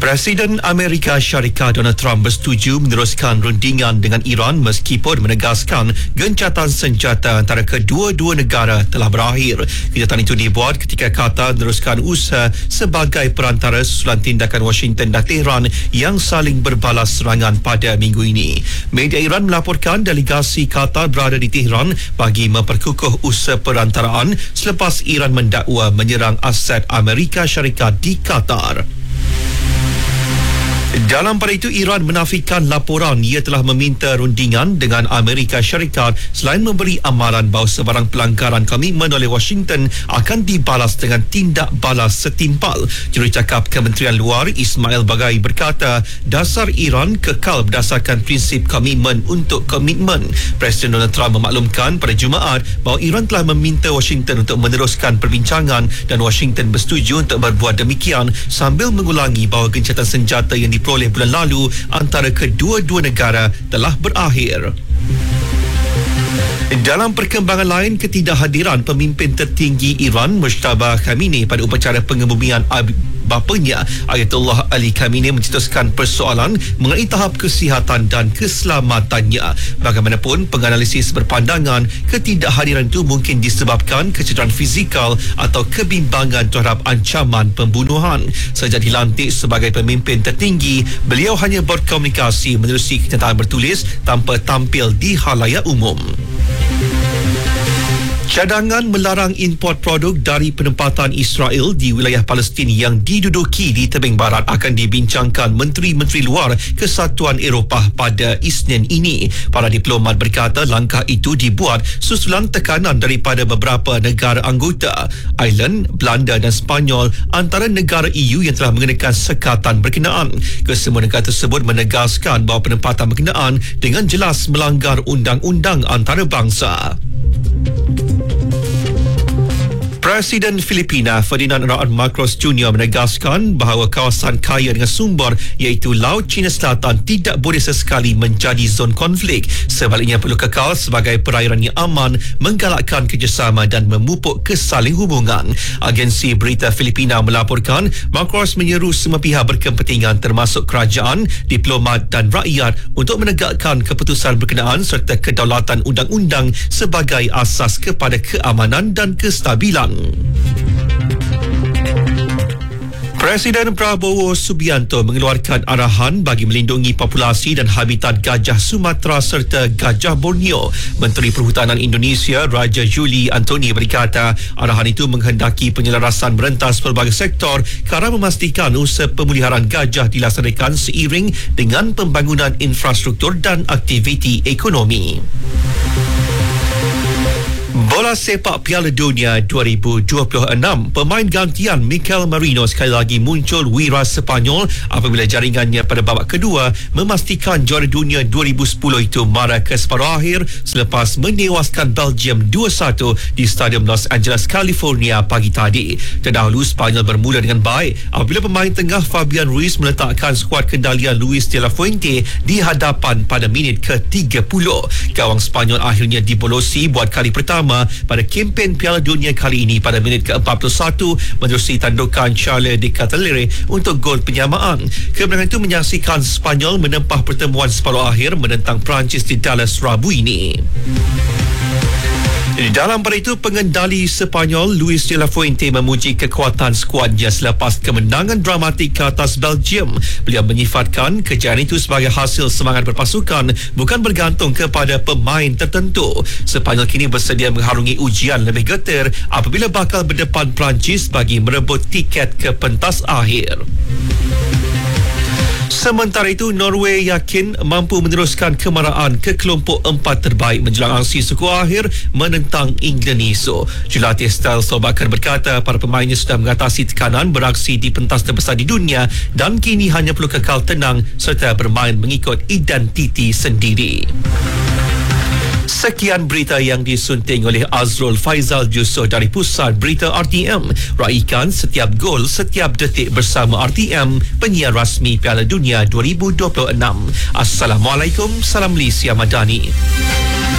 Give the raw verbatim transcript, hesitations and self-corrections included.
Presiden Amerika Syarikat Donald Trump bersetuju meneruskan rundingan dengan Iran meskipun menegaskan gencatan senjata antara kedua-dua negara telah berakhir. Kenyataan itu dibuat ketika Qatar meneruskan usaha sebagai perantara susulan tindakan Washington dan Tehran yang saling berbalas serangan pada minggu ini. Media Iran melaporkan delegasi Qatar berada di Tehran bagi memperkukuh usaha perantaraan selepas Iran mendakwa menyerang aset Amerika Syarikat di Qatar. Dalam pada itu, Iran menafikan laporan ia telah meminta rundingan dengan Amerika Syarikat selain memberi amaran bahawa sebarang pelanggaran komitmen oleh Washington akan dibalas dengan tindak balas setimpal. Jurucakap Kementerian Luar Ismail Baghai berkata dasar Iran kekal berdasarkan prinsip komitmen untuk komitmen. Presiden Donald Trump memaklumkan pada Jumaat bahawa Iran telah meminta Washington untuk meneruskan perbincangan dan Washington bersetuju untuk berbuat demikian sambil mengulangi bahawa gencatan senjata yang diperoleh bulan lalu antara kedua-dua negara telah berakhir. Dalam perkembangan lain, ketidakhadiran pemimpin tertinggi Iran Mujtaba Khamenei pada upacara pengebumian bapanya Ayatollah Ali Khamenei mencetuskan persoalan mengenai tahap kesihatan dan keselamatannya. Bagaimanapun, penganalisis berpandangan ketidakhadiran itu mungkin disebabkan kecederaan fizikal atau kebimbangan terhadap ancaman pembunuhan. Sejak dilantik sebagai pemimpin tertinggi, beliau hanya berkomunikasi menerusi kenyataan bertulis tanpa tampil di khalayak umum. Cadangan melarang import produk dari penempatan Israel di wilayah Palestin yang diduduki di tebing barat akan dibincangkan Menteri-Menteri Luar Kesatuan Eropah pada Isnin ini. Para diplomat berkata langkah itu dibuat susulan tekanan daripada beberapa negara anggota. Ireland, Belanda dan Sepanyol antara negara E U yang telah mengenakan sekatan berkenaan. Kesemua negara tersebut menegaskan bahawa penempatan berkenaan dengan jelas melanggar undang-undang antarabangsa. Presiden Filipina Ferdinand R. Marcos Junior menegaskan bahawa kawasan kaya dengan sumber iaitu Laut Cina Selatan tidak boleh sesekali menjadi zon konflik. Sebaliknya perlu kekal sebagai perairan yang aman, menggalakkan kerjasama dan memupuk kesaling hubungan. Agensi berita Filipina melaporkan Marcos menyeru semua pihak berkepentingan termasuk kerajaan, diplomat dan rakyat untuk menegakkan keputusan berkenaan serta kedaulatan undang-undang sebagai asas kepada keamanan dan kestabilan. Presiden Prabowo Subianto mengeluarkan arahan bagi melindungi populasi dan habitat gajah Sumatera serta gajah Borneo. Menteri Perhutanan Indonesia Raja Juli Antoni berkata arahan itu menghendaki penyelarasan merentas pelbagai sektor kerana memastikan usaha pemeliharaan gajah dilaksanakan seiring dengan pembangunan infrastruktur dan aktiviti ekonomi. Bola sepak Piala Dunia dua ribu dua puluh enam, pemain gantian Mikel Merino sekali lagi muncul wira Sepanyol apabila jaringannya pada babak kedua memastikan juara dunia dua ribu sepuluh itu mara ke separuh akhir selepas menewaskan Belgium dua satu di Stadium Los Angeles, California pagi tadi. Terdahulu Spanyol bermula dengan baik apabila pemain tengah Fabian Ruiz meletakkan skuad kendalian Luis de la Fuente di hadapan pada minit ke tiga puluh. Gawang Spanyol akhirnya dibolosi buat kali pertama pada kempen Piala Dunia kali ini pada minit ke empat puluh satu menerusi tandukan Charles de Catalere untuk gol penyamaan. Kemenangan itu menyaksikan Spanyol menempah pertemuan separuh akhir menentang Perancis di Dallas Rabu ini. Dalam pada itu, pengendali Sepanyol Luis de la Fuente memuji kekuatan skuadnya selepas kemenangan dramatik ke atas Belgium. Beliau menyifatkan kejayaan itu sebagai hasil semangat berpasukan, bukan bergantung kepada pemain tertentu. Sepanyol kini bersedia mengharungi ujian lebih getir apabila bakal berdepan Perancis bagi merebut tiket ke pentas akhir. Sementara itu, Norway yakin mampu meneruskan kemaraan ke kelompok empat terbaik menjelang aksi suku akhir menentang England esok. Jurulatih Ståle Solbakken berkata para pemainnya sudah mengatasi tekanan beraksi di pentas terbesar di dunia dan kini hanya perlu kekal tenang serta bermain mengikut identiti sendiri. Sekian berita yang disunting oleh Azrul Faizal Yusof dari Pusat Berita R T M. Raikan setiap gol, setiap detik bersama R T M, penyiar rasmi Piala Dunia dua ribu dua puluh enam. Assalamualaikum, salam Malaysia Madani.